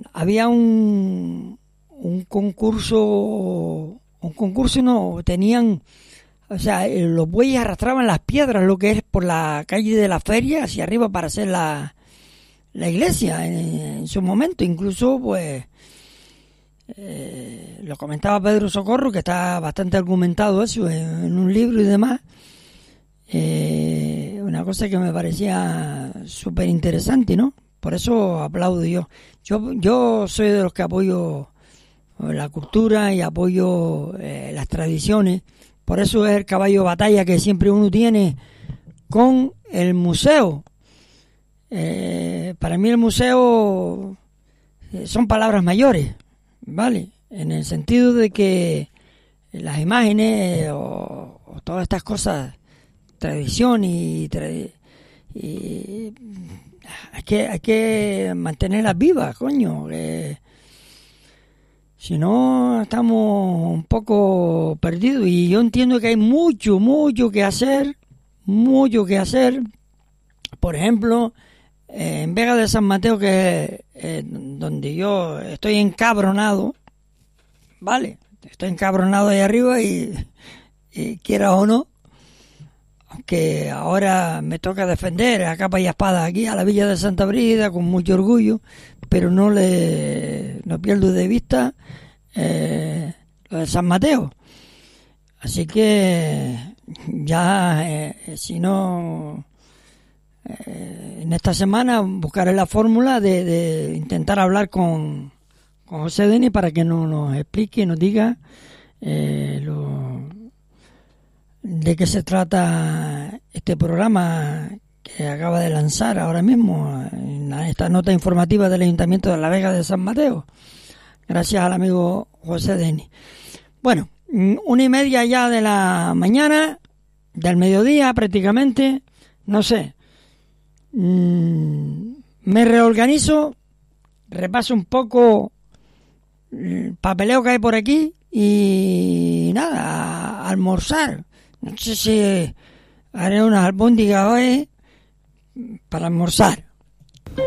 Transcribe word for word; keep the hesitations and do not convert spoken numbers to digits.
había un, un concurso, un concurso no, tenían, o sea, los bueyes arrastraban las piedras, lo que es por la calle de la feria hacia arriba para hacer la, la iglesia en, en su momento. Incluso, pues, eh, lo comentaba Pedro Socorro, que está bastante argumentado eso en, en un libro y demás. Eh, una cosa que me parecía súper interesante, ¿no? Por eso aplaudo yo. Yo yo soy de los que apoyo la cultura y apoyo eh, las tradiciones. Por eso es el caballo de batalla que siempre uno tiene con el museo. Eh, para mí el museo eh, son palabras mayores, ¿vale? En el sentido de que las imágenes o, o todas estas cosas, tradición y, tra- y hay que hay que mantenerlas vivas, coño. Eh, si no estamos un poco perdidos, y yo entiendo que hay mucho, mucho que hacer, mucho que hacer. Por ejemplo, eh, en Vega de San Mateo, que es eh, donde yo estoy encabronado, ¿vale? Estoy encabronado ahí arriba y, y quiera o no, aunque ahora me toca defender a capa y espada aquí a la Villa de Santa Brígida con mucho orgullo, pero no le no pierdo de vista eh, lo de San Mateo. Así que ya, eh, si no, eh, en esta semana buscaré la fórmula de, de intentar hablar con, con José Denis para que nos, nos explique y nos diga eh, lo de qué se trata este programa que acaba de lanzar ahora mismo en esta nota informativa del Ayuntamiento de La Vega de San Mateo, gracias al amigo José Denis. Bueno, una y media ya de la mañana, del mediodía prácticamente, no sé, me reorganizo, repaso un poco el papeleo que hay por aquí y nada, a almorzar. No sé si haré unas albóndigas hoy para almorzar.